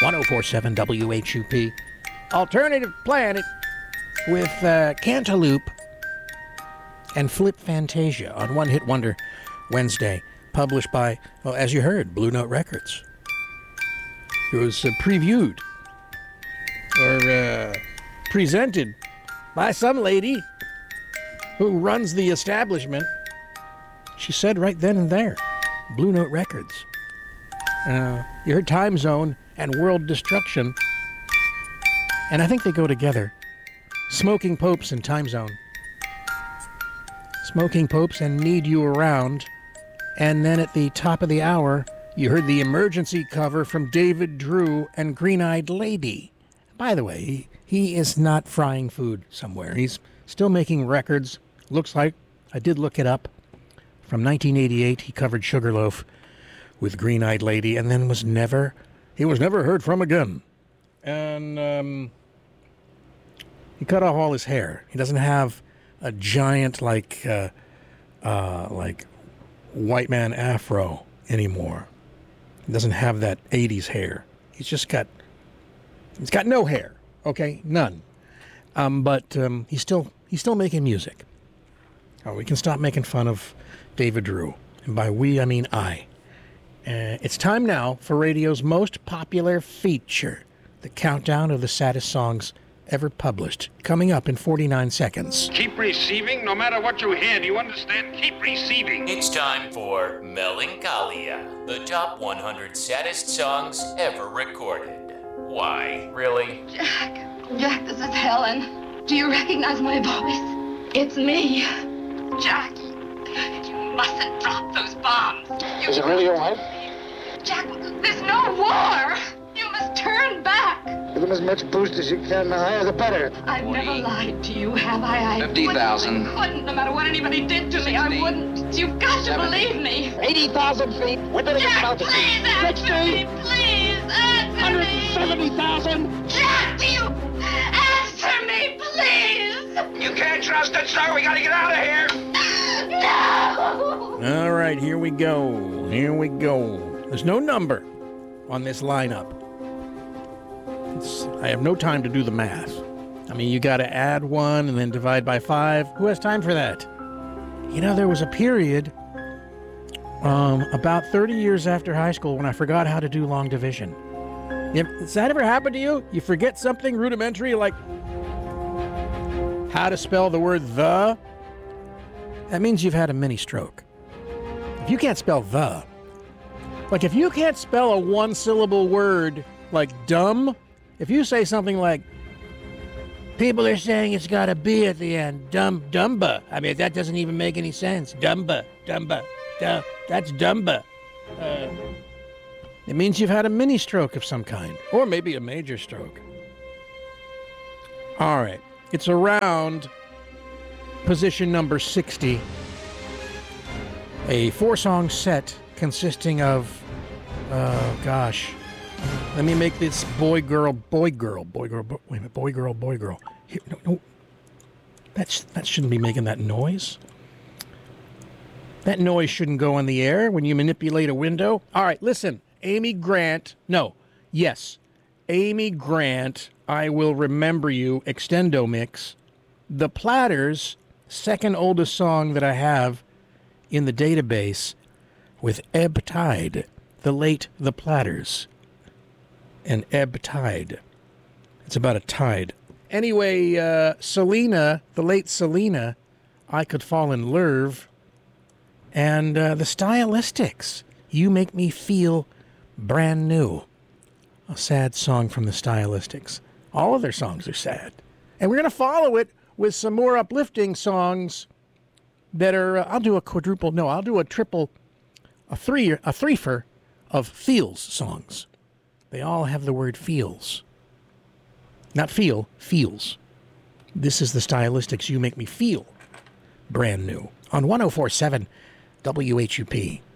1047 WHUP. Alternative Planet with Cantaloupe and Flip Fantasia on One Hit Wonder Wednesday, published by, well, as you heard, Blue Note Records. It was previewed or presented by some lady who runs the establishment. She said right then and there, Blue Note Records. You heard Time Zone and World Destruction, and I think they go together. Smoking Popes and Time Zone. Smoking Popes and Need You Around. And then at the top of the hour, you heard the emergency cover from David Drew and Green Eyed Lady. By the way, he is not frying food somewhere. He's still making records. Looks like, I did look it up. From 1988, he covered Sugarloaf with Green Eyed Lady, and then was never heard from again. And he cut off all his hair. He doesn't have a giant like white man afro anymore. He doesn't have that 80s hair. He's got no hair. Okay, none. But he's still making music. Oh, we can stop making fun of David Drew, and by we I mean I. It's time now for radio's most popular feature, the countdown of the saddest songs ever published, coming up in 49 seconds. Keep receiving no matter what you hear. Do you understand? Keep receiving. It's time for Melancholia, the top 100 saddest songs ever recorded. Why, really? Jack, this is Helen. Do you recognize my voice? It's me. Jack, you mustn't drop those bombs. Is it really all right? Jack, there's no war. You must turn back. Give them as much boost as you can, the higher the better. I've never lied to you, have I? 50,000. I wouldn't, no matter what anybody did to me, I wouldn't. You've got to believe me. 80,000 feet. We better get Jack, out of please answer me. Please answer me. 170,000. Jack, do you answer me, please? You can't trust it, sir. We gotta get out of here. No. All right, here we go. There's no number on this lineup. I have no time to do the math. I mean, you got to add 1 and then divide by 5. Who has time for that? You know, there was a period about 30 years after high school when I forgot how to do long division. Has that ever happened to you? You forget something rudimentary like how to spell the word the? That means you've had a mini stroke. If you can't spell the, like if you can't spell a one-syllable word like dumb, if you say something like, people are saying it's got a B at the end, dumba. I mean, that doesn't even make any sense. Dumba, that's dumba. It means you've had a mini stroke of some kind, or maybe a major stroke. All right, it's around position number 60, a 4-song set consisting of, let me make this boy, girl. Wait a minute, boy, girl. Here, no. That shouldn't be making that noise. That noise shouldn't go on the air when you manipulate a window. All right, listen. Amy Grant, I Will Remember You, Extendo Mix. The Platters, second oldest song that I have in the database, with Ebb Tide, the late The Platters. And Ebb Tide. It's about a tide. Anyway, Selena, the late Selena, I Could Fall in Love. And the Stylistics, You Make Me Feel Brand New. A sad song from the Stylistics. All of their songs are sad. And we're going to follow it with some more uplifting songs that are, I'll do a threefer of feels songs. They all have the word feels. Not feel, feels. This is the Stylistics, You Make Me Feel Brand New on 1047 WHUP.